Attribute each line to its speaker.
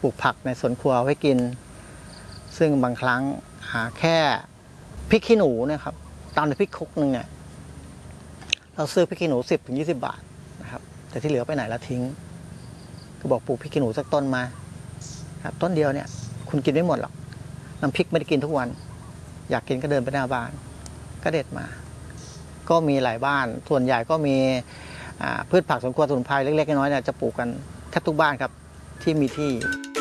Speaker 1: ปลูกผักในสวนครัวไว้กินซึ่งบางครั้งหาแค่พริกขี้หนูเนี่ยครับตามในพริกครกนึงเนี่ยเราซื้อพริกขี้หนู10-20 บาทนะครับแต่ที่เหลือไปไหนละทิ้งก็บอกปลูกพริกขี้หนูสักต้นมาครับต้นเดียวเนี่ยคุณกินไม่หมดหรอกน้ำพริกไม่ได้กินทุกวันอยากกินก็เดินไปหน้าบ้านก็เด็ดมาก็มีหลายบ้านส่วนใหญ่ก็มีพืชผักสวนครัวสมุนไพรเล็กๆน้อยๆเนี่ยจะปลูกกันแทบทุกบ้านครับที่มีที่